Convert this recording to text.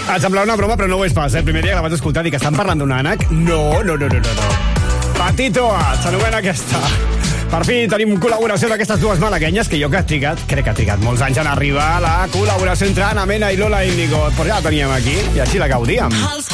Et semblava una broma, però no ho és pas, eh? El primer dia que la vaig escoltar, dic que estan parlant d'un ànec? No. Patitoa, s'anomena aquesta. Per fi tenim col·laboració d'aquestes dues malaguenyes que jo crec que ha trigat molts anys en arribar a la col·laboració entre Ana Mena i Lola Índigo. Però ja la teníem aquí i així la gaudíem.